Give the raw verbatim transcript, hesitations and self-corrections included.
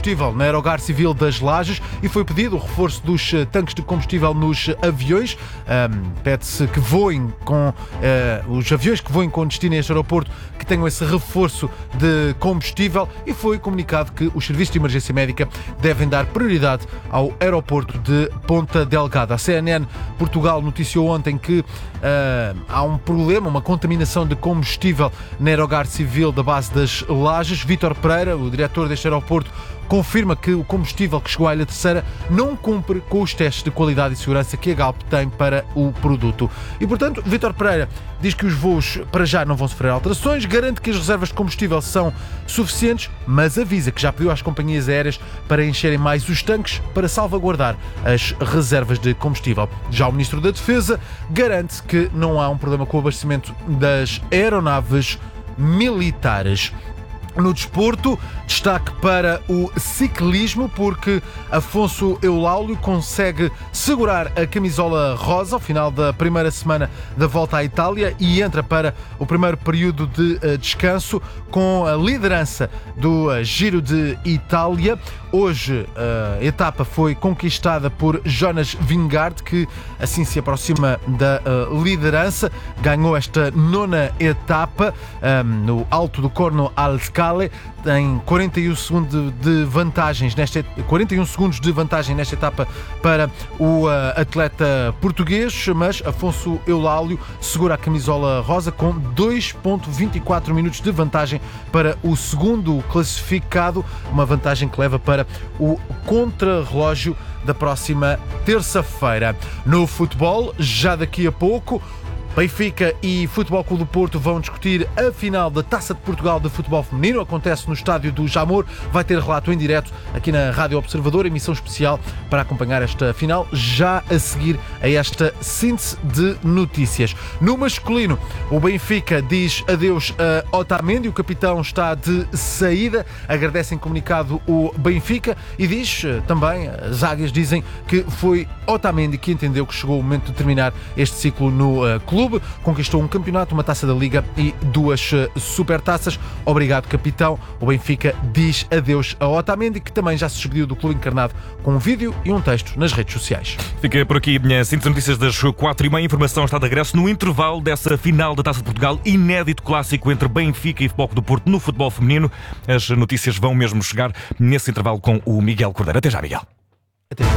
combustível na Aerogar Civil das Lajes e foi pedido o reforço dos tanques de combustível nos aviões. Um, Pede-se que voem com uh, os aviões que voem com destino a este aeroporto que tenham esse reforço de combustível e foi comunicado que os serviços de emergência médica devem dar prioridade ao aeroporto de Ponta Delgada. A C N N Portugal noticiou ontem que uh, há um problema, uma contaminação de combustível na Aerogar Civil da base das Lajes. Vítor Pereira, o diretor deste aeroporto, confirma que o combustível que chegou à Ilha Terceira não cumpre com os testes de qualidade e segurança que a Galp tem para o produto. E, portanto, Vítor Pereira diz que os voos para já não vão sofrer alterações, garante que as reservas de combustível são suficientes, mas avisa que já pediu às companhias aéreas para encherem mais os tanques para salvaguardar as reservas de combustível. Já o Ministro da Defesa garante que não há um problema com o abastecimento das aeronaves militares. No desporto, destaque para o ciclismo, porque Afonso Eulaulio consegue segurar a camisola rosa ao final da primeira semana da volta à Itália e entra para o primeiro período de uh, descanso com a liderança do uh, Giro de Itália. Hoje a etapa foi conquistada por Jonas Vingegaard, que assim se aproxima da uh, liderança. Ganhou esta nona etapa um, no alto do Corno al Scale. Tem quarenta e um segundos de vantagens nesta, quarenta e um segundos de vantagem nesta etapa para o uh, atleta português, mas Afonso Eulaulio segura a camisola rosa com dois vírgula vinte e quatro minutos de vantagem para o segundo classificado, uma vantagem que leva para o contrarrelógio da próxima terça-feira. No futebol, já daqui a pouco, Benfica e Futebol Clube do Porto vão discutir a final da Taça de Portugal de futebol feminino. Acontece no estádio do Jamor. Vai ter relato em direto aqui na Rádio Observador, emissão especial para acompanhar esta final, já a seguir a esta síntese de notícias. No masculino, o Benfica diz adeus a Otamendi. O capitão está de saída. Agradece em comunicado o Benfica e diz também, as águias dizem que foi Otamendi que entendeu que chegou o momento de terminar este ciclo no uh, clube. Conquistou um campeonato, uma taça da Liga e duas uh, supertaças. Obrigado, capitão. O Benfica diz adeus a Otamendi, que também já se despediu do clube encarnado com um vídeo e um texto nas redes sociais. Fica por aqui a síntese notícias das quatro e meia. Informação está de regresso no intervalo dessa final da Taça de Portugal, inédito clássico entre Benfica e Futebol Clube do Porto no futebol feminino. As notícias vão mesmo chegar nesse intervalo com o Miguel Cordeiro. Até já, Miguel. Até já.